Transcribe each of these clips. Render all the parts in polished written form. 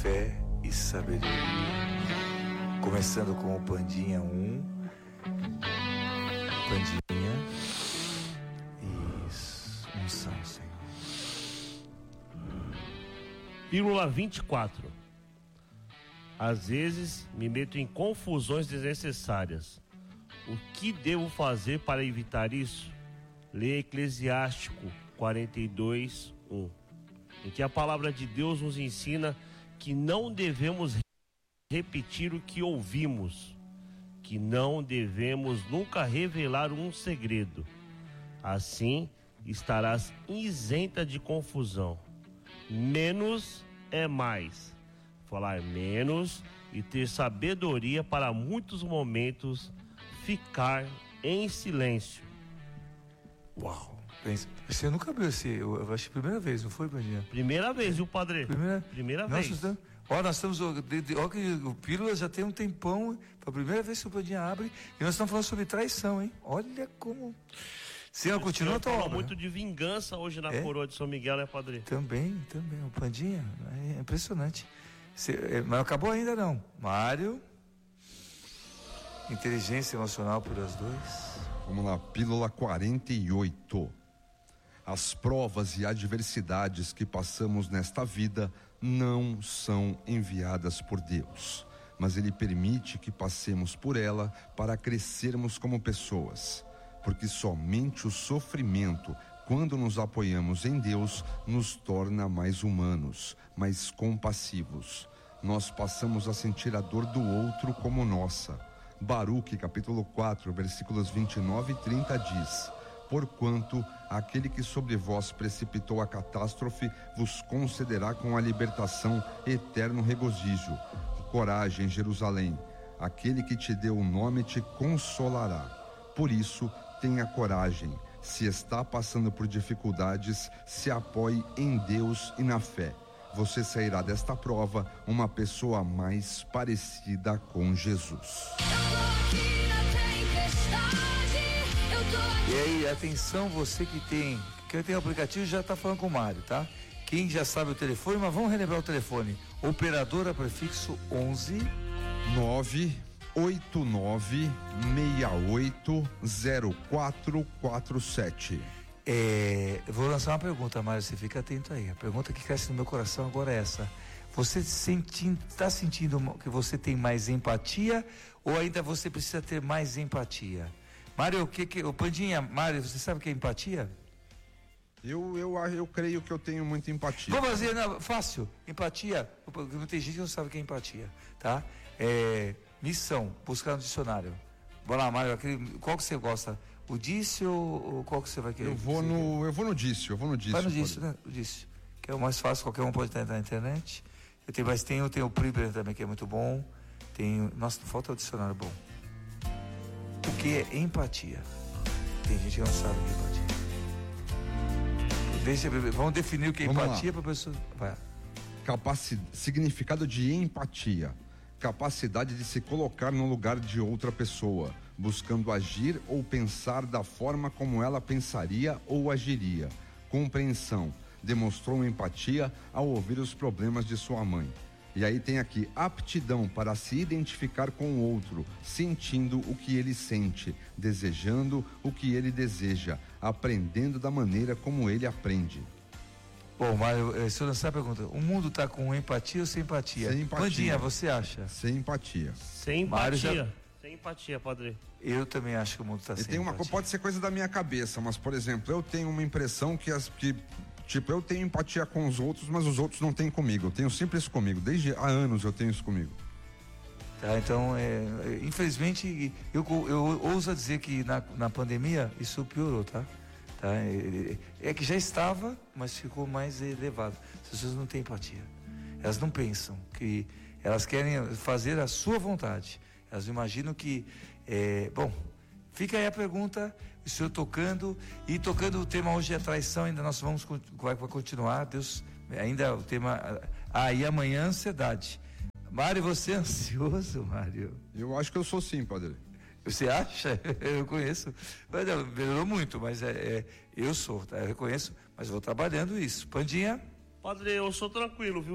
fé e sabedoria. Começando com o Pandinha 1. Pandinha. Isso. Unção, Senhor. Pílula 24. Às vezes me meto em confusões desnecessárias. O que devo fazer para evitar isso? Lê Eclesiástico 42:1, em que a palavra de Deus nos ensina que não devemos repetir o que ouvimos, que não devemos nunca revelar um segredo. Assim estarás isenta de confusão. Menos é mais. Falar menos e ter sabedoria para muitos momentos ficar em silêncio. Uau! Você nunca abriu esse. Eu acho que a primeira vez, não foi, Pandinha? Primeira vez, viu, padre? Primeira vez. Nós estamos. Olha que o Pílula já tem um tempão. Foi a primeira vez que o Pandinha abre. E nós estamos falando sobre traição, hein? Olha como. Senhor, continua a tua obra. Muito de vingança hoje na coroa de São Miguel, né, padre? Também. O Pandinha é impressionante. Mas acabou ainda não. Mário. Inteligência emocional por as duas. Vamos lá, pílula 48. As provas e adversidades que passamos nesta vida não são enviadas por Deus, mas Ele permite que passemos por ela para crescermos como pessoas, porque somente o sofrimento, quando nos apoiamos em Deus, nos torna mais humanos, mais compassivos. Nós passamos a sentir a dor do outro como nossa. Baruque, capítulo 4, versículos 29 e 30 diz: porquanto aquele que sobre vós precipitou a catástrofe vos concederá com a libertação eterno regozijo. Coragem, Jerusalém, aquele que te deu o nome te consolará. Por isso, tenha coragem. Se está passando por dificuldades, se apoie em Deus e na fé. Você sairá desta prova uma pessoa mais parecida com Jesus. E aí, atenção, você que tem o aplicativo já está falando com o Mário, tá? Quem já sabe o telefone, mas vamos relembrar o telefone. Operadora prefixo 11 989680447. Eu vou lançar uma pergunta, Mário, você fica atento aí. A pergunta que cresce no meu coração agora é essa: você está sentindo que você tem mais empatia ou ainda você precisa ter mais empatia? Mário, o Pandinha, Mário, você sabe o que é empatia? Eu creio que eu tenho muita empatia. Vamos fazer, fácil. Empatia, tem gente que não sabe o que é empatia, tá? Missão, buscar no dicionário. Bora lá, Mário, qual que você gosta? O dício ou qual que você vai querer? Eu vou no dício. Vai no dício, né? O dício, que é o mais fácil, qualquer um pode entrar na internet. Eu tenho o Priber também, que é muito bom. Nossa, não falta o dicionário bom. O que é empatia? Tem gente que não sabe o que é empatia. Vamos definir o que é empatia para a pessoa. Vai. Significado de empatia: capacidade de se colocar no lugar de outra pessoa, buscando agir ou pensar da forma como ela pensaria ou agiria. Compreensão: demonstrou empatia ao ouvir os problemas de sua mãe. E aí tem aqui aptidão para se identificar com o outro, sentindo o que ele sente, desejando o que ele deseja, aprendendo da maneira como ele aprende. Bom, Mário, se eu lançar a pergunta, o mundo está com empatia ou sem empatia? Sem empatia. Pandinha, você acha? Sem empatia. Sem empatia. Sem empatia, padre. Eu também acho que o mundo está sem empatia. Pode ser coisa da minha cabeça, mas, por exemplo, eu tenho uma impressão que eu tenho empatia com os outros, mas os outros não têm comigo. Eu tenho sempre isso comigo. Desde há anos eu tenho isso comigo. Tá, então, infelizmente, eu ouso dizer que na pandemia isso piorou, tá? É que já estava, mas ficou mais elevado. As pessoas não têm empatia. Elas não pensam, que elas querem fazer a sua vontade. Elas imaginam que, bom, fica aí a pergunta, o senhor tocando o tema hoje é traição, ainda nós vai continuar, Deus, ainda o tema, e amanhã ansiedade. Mário, você é ansioso, Mário? Eu acho que eu sou sim, padre. Você acha? Eu conheço, melhorou muito, mas eu sou, tá? Eu reconheço, mas vou trabalhando isso. Pandinha? Padre, eu sou tranquilo, viu?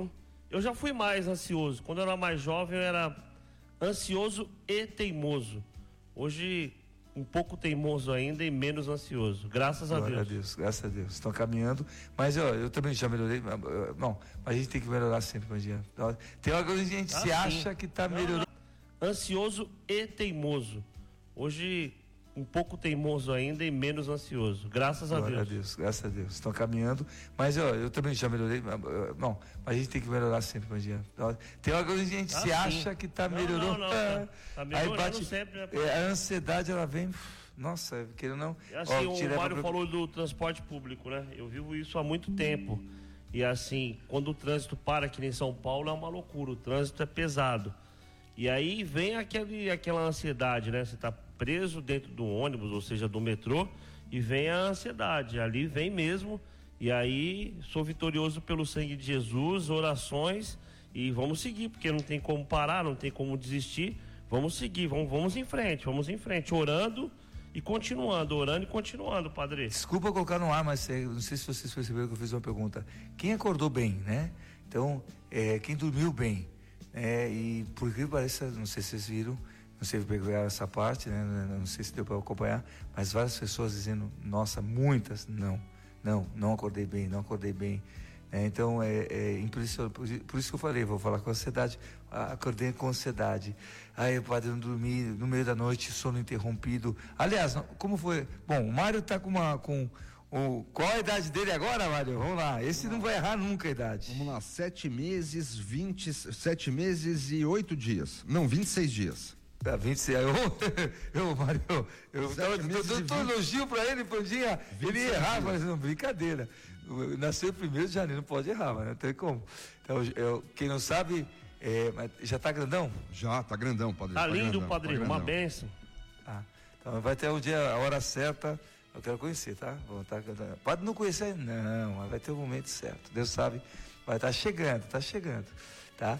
Eu já fui mais ansioso. Quando eu era mais jovem, eu era ansioso e teimoso. Hoje, um pouco teimoso ainda e menos ansioso. Graças a Deus. Graças a Deus. Estão caminhando. Mas eu também já melhorei. Não, mas a gente tem que melhorar sempre, Pandinha. Tem hora que a gente se acha que está melhorando. Ansioso e teimoso. Hoje, um pouco teimoso ainda e menos ansioso. Graças a Deus. Graças a Deus. Estão caminhando. Mas eu também já melhorei. Não, mas a gente tem que melhorar sempre, Pandinha. Tem hora que a gente se acha que está melhorando. Tá melhorando aí bate, sempre, né? A ansiedade, ela vem. Nossa, querendo não. Assim, o Mário falou do transporte público, né? Eu vivo isso há muito tempo. E assim, quando o trânsito para aqui em São Paulo, é uma loucura. O trânsito é pesado. E aí vem aquela ansiedade, né? Você está preso dentro do ônibus, ou seja, do metrô, e vem a ansiedade. Ali vem mesmo. E aí, sou vitorioso pelo sangue de Jesus, orações, e vamos seguir, porque não tem como parar, não tem como desistir. Vamos seguir, vamos em frente, orando e continuando, padre. Desculpa colocar no ar, mas não sei se vocês perceberam que eu fiz uma pergunta. Quem acordou bem, né? Então, quem dormiu bem, e por que parece, não sei se vocês viram, não sei se pegaram essa parte, né? Não sei se deu para acompanhar, mas várias pessoas dizendo, nossa, muitas, não acordei bem. Então é impressionante, por isso que eu falei, vou falar com ansiedade, acordei com ansiedade. Aí o padre não dormi, no meio da noite, sono interrompido. Aliás, como foi? Bom, o Mário está qual a idade dele agora, Mário? Vamos lá, esse não vai errar nunca a idade. Vamos lá, 7 meses e 8 dias. Não, 26 dias. 26, Mário, eu dou elogio pra ele, Pandinha, ele ia errar, mas não, brincadeira. Nasceu 1º de janeiro, não pode errar, mas não tem como. Então, quem não sabe, já tá grandão? Já, tá grandão, padre. Tá lindo, padre, uma bênção. Então vai ter um dia, a hora certa, eu quero conhecer, tá? Pode não conhecer, não, mas vai ter o momento certo, Deus sabe, vai estar chegando, tá?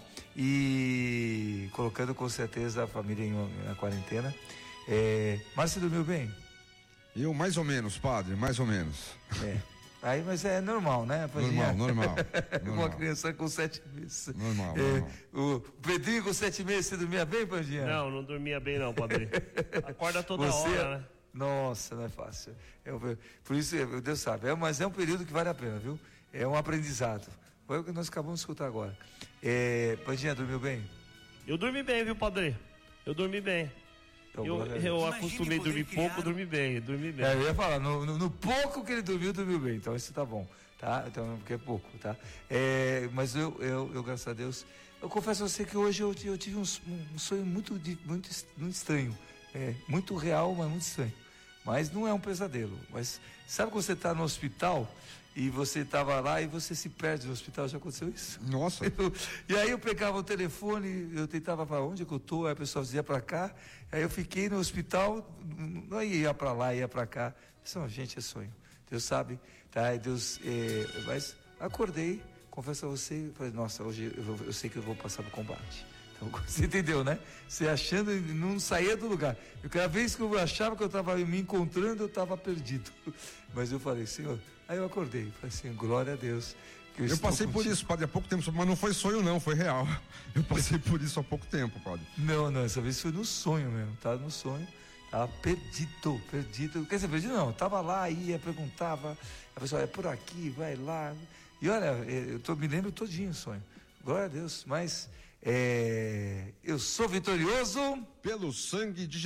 E colocando com certeza a família na quarentena. Mas você dormiu bem? Eu mais ou menos, padre, mais ou menos. Aí, mas é normal, né? Normal. Uma criança com 7 meses. Normal. O Pedrinho com 7 meses, você dormia bem, Pandinha? Não dormia bem não, padre. Acorda toda hora, né? Nossa, não é fácil. Por isso, Deus sabe. Mas é um período que vale a pena, viu? É um aprendizado. Foi o que nós acabamos de escutar agora. Pandinha, dormiu bem? Eu dormi bem, viu, padre? Eu dormi bem. Então, eu acostumei a dormir pouco, dormi bem. Eu ia falar, no pouco que ele dormiu bem. Então isso tá bom, tá? Então, porque é pouco, tá? Mas eu, graças a Deus, eu confesso a você que hoje eu tive um sonho muito estranho. Muito real, mas muito estranho. Mas não é um pesadelo. Mas sabe quando você está no hospital e você estava lá e você se perde no hospital? Já aconteceu isso? Nossa. E aí eu pegava o telefone, eu tentava falar onde é que eu estou, aí a pessoa dizia para cá, aí eu fiquei no hospital, não ia para lá, ia para cá. Gente, é sonho. Deus sabe, tá? Deus, mas acordei, confesso a você, falei, nossa, hoje eu sei que eu vou passar no combate. Então, você entendeu, né? Você achando, não saía do lugar. E cada vez que eu achava que eu estava me encontrando, eu estava perdido. Mas eu falei, Senhor, aí eu acordei, falei assim, glória a Deus. Eu passei por isso, padre, há pouco tempo, mas não foi sonho não, foi real. Eu passei por isso há pouco tempo, padre. Não, essa vez foi no sonho mesmo, estava no sonho, estava perdido. Quer dizer, perdido não, estava lá, ia, perguntava, a pessoa, é por aqui, vai lá. E olha, me lembro todinho o sonho, glória a Deus, mas eu sou vitorioso pelo sangue de Jesus.